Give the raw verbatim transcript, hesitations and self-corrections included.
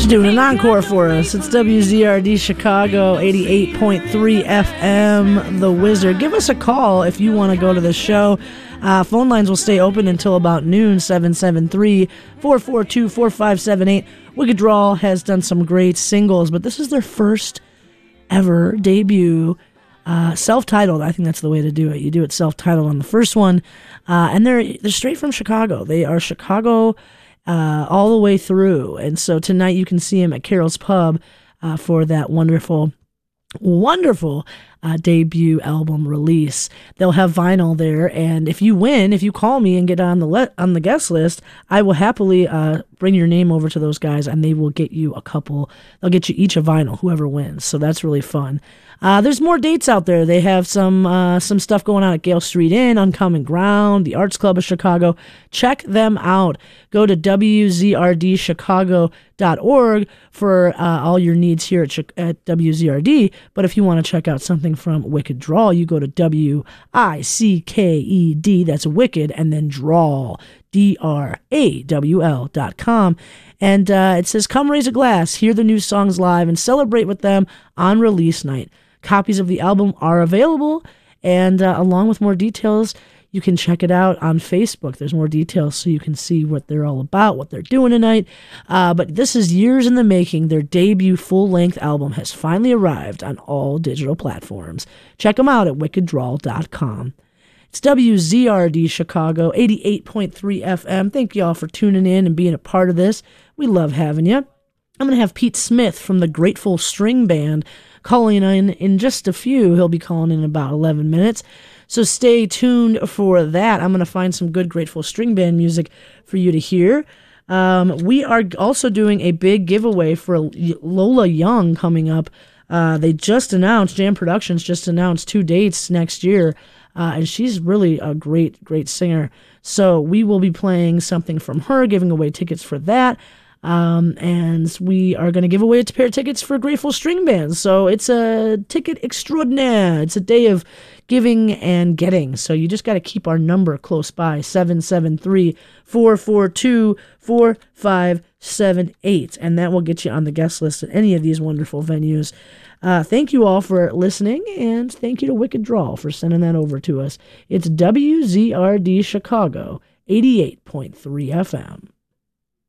Doing an encore for us. It's W Z R D Chicago, eighty-eight point three F M, The Wizard. Give us a call if you want to go to the show. Uh, phone lines will stay open until about noon, seven seven three, four four two, four five seven eight. Wicked Drawl has done some great singles, but this is their first ever debut, uh, self-titled. I think that's the way to do it. You do it self-titled on the first one, uh, and they're they're straight from Chicago. They are Chicago uh, all the way through, and so tonight you can see him at Carol's Pub uh, for that wonderful, wonderful uh, debut album release. They'll have vinyl there, and if you win, if you call me and get on the le- on the guest list, I will happily uh, bring your name over to those guys, and they will get you a couple. They'll get you each a vinyl, whoever wins. So that's really fun. Uh, there's more dates out there. They have some uh, some stuff going on at Gale Street Inn, Uncommon Ground, the Arts Club of Chicago. Check them out. Go to W Z R D chicago dot org for uh, all your needs here at, at W Z R D. But if you want to check out something from Wicked Drawl, you go to W I C K E D, that's Wicked, and then Drawl, D R A W L dot com. And uh, it says, come raise a glass, hear the new songs live, and celebrate with them on release night. Copies of the album are available, and uh, along with more details, you can check it out on Facebook. There's more details so you can see what they're all about, what they're doing tonight. Uh, but this is years in the making. Their debut full-length album has finally arrived on all digital platforms. Check them out at wicked drawl dot com. It's W Z R D Chicago, eighty-eight point three F M. Thank you all for tuning in and being a part of this. We love having you. I'm going to have Pete Smith from the Grateful String Band calling in in just a few. He'll be calling in about eleven minutes. So stay tuned for that. I'm going to find some good Grateful String Band music for you to hear. Um, we are also doing a big giveaway for Lola Young coming up. Uh, they just announced, Jam Productions just announced two dates next year, uh, and she's really a great, great singer. So we will be playing something from her, giving away tickets for that. Um, and we are going to give away a pair of tickets for Grateful String Band. So it's a ticket extraordinaire. It's a day of giving and getting. So you just got to keep our number close by, seven seven three, four four two, four five seven eight. And that will get you on the guest list at any of these wonderful venues. Uh, thank you all for listening, and thank you to Wicked Drawl for sending that over to us. It's W Z R D Chicago, eighty-eight point three F M.